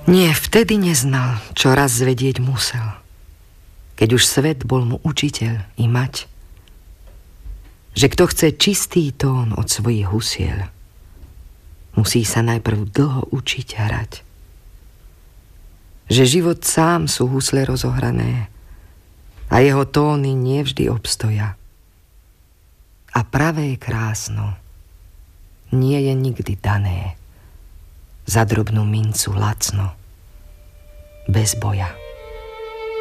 Nie, vtedy neznal, čo raz zvedieť musel, keď už svet bol mu učiteľ i mať, že kto chce čistý tón od svojich husiel, musí sa najprv dlho učiť hrať. Že život sám sú husle rozohrané a jeho tóny nevždy obstoja. A pravé krásno nie je nikdy dané za drobnú mincu lacno, bez boja.